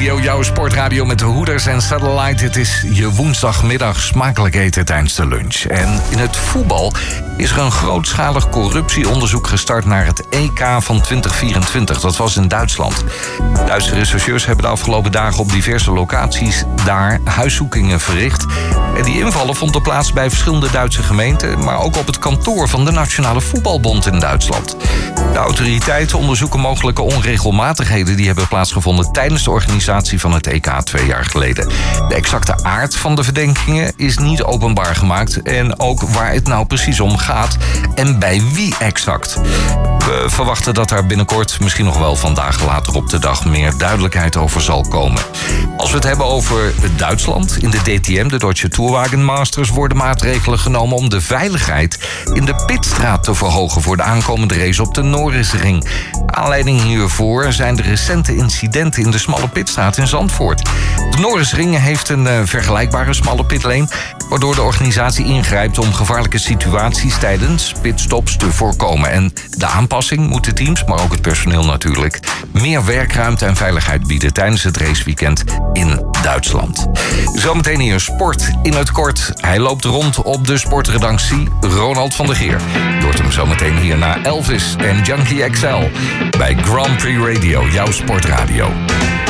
Radio, jouw sportradio met de Hoeders en Satellite. Het is je woensdagmiddag smakelijk eten tijdens de lunch. En in het voetbal is er een grootschalig corruptieonderzoek gestart naar het EK van 2024. Dat was in Duitsland. Duitse rechercheurs hebben de afgelopen dagen op diverse locaties daar huiszoekingen verricht. En die invallen vonden plaats bij verschillende Duitse gemeenten, maar ook op het kantoor van de Nationale Voetbalbond in Duitsland. De autoriteiten onderzoeken mogelijke onregelmatigheden die hebben plaatsgevonden tijdens de organisatie van het EK 2 jaar geleden. De exacte aard van de verdenkingen is niet openbaar gemaakt en ook waar het nou precies om gaat en bij wie exact. We verwachten dat daar binnenkort, misschien nog wel vandaag later op de dag, meer duidelijkheid over zal komen. Als we het hebben over Duitsland, in de DTM, de Deutsche Tourwagen Masters, worden maatregelen genomen om de veiligheid in de pitstraat te verhogen voor de aankomende race op de Norrisring. Aanleiding hiervoor zijn de recente incidenten in de smalle pitstraat in Zandvoort. De Norrisring heeft een vergelijkbare smalle pitlane, waardoor de organisatie ingrijpt om gevaarlijke situaties tijdens pitstops te voorkomen. En de aanpassing moet de teams, maar ook het personeel natuurlijk, meer werkruimte en veiligheid bieden tijdens het raceweekend in Duitsland. Zometeen hier sport in het kort. Hij loopt rond op de sportredactie, Ronald van der Geer. Je hoort hem zometeen hier naar Elvis en Junkie XL bij Grand Prix Radio, jouw sportradio.